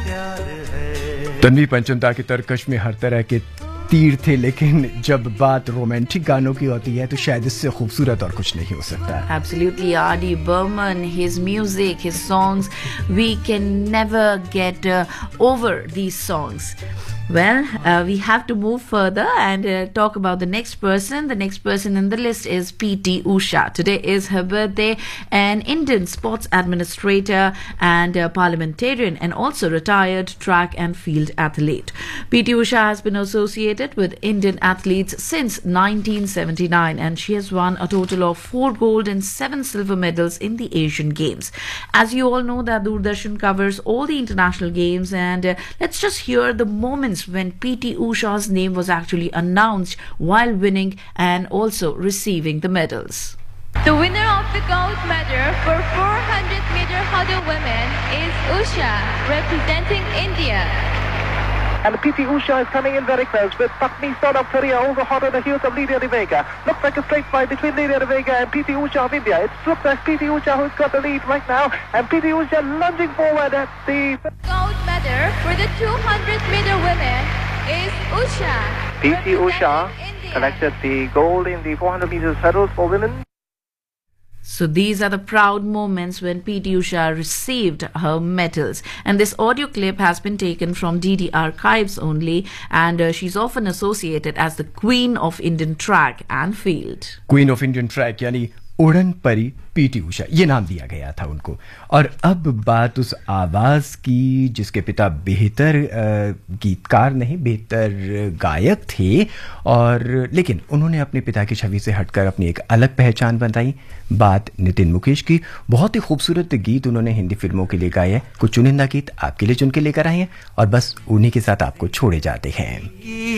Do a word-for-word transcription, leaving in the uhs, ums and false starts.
तन्वी पंचमदा की तरकश में हर तरह के तीर थे, लेकिन जब बात रोमांटिक गानों की होती है तो शायद इससे खूबसूरत और कुछ नहीं हो सकता. Absolutely, R D Burman, his music, his songs, we can never get uh, over these songs. Well, uh, we have to move further and uh, talk about the next person. The next person in the list is P T Usha. Today is her birthday. An Indian sports administrator and uh, parliamentarian, and also retired track and field athlete. P T Usha has been associated with Indian athletes since nineteen seventy-nine, and she has won a total of four gold and seven silver medals in the Asian Games. As you all know, that Doordarshan covers all the international games, and uh, let's just hear the moments when P T Usha's name was actually announced while winning and also receiving the medals. The winner of the gold medal for four hundred meter hurdle women is Usha, representing India. And P T Usha is coming in very close with Patni Saurabh Faria over hot on the heels of Lydia Rivega. Looks like a straight fight between Lydia Rivega and P T Usha of India. It looks like P T Usha who's got the lead right now, and P T Usha lunging forward at the gold medal for the two hundred meter women is Usha. P T Usha collected the gold in the four hundred meters hurdles for women. So these are the proud moments when P T Usha received her medals. And this audio clip has been taken from D D archives only, and uh, she's often associated as the Queen of Indian track and field. Queen of Indian track यानी उड़न परी PT Usha, ये नाम दिया गया था उनको. और अब बात उस आवाज़ की जिसके पिता बेहतर गीतकार नहीं, बेहतर गायक थे, और लेकिन उन्होंने अपने पिता की छवि से हटकर अपनी एक अलग पहचान बनाई. बात नितिन मुकेश की. बहुत ही खूबसूरत गीत उन्होंने हिंदी फिल्मों के लिए गाए हैं. कुछ चुनिंदा गीत आपके लिए चुन के लेकर आए हैं, और बस उन्हीं के साथ आपको छोड़े जाते हैं.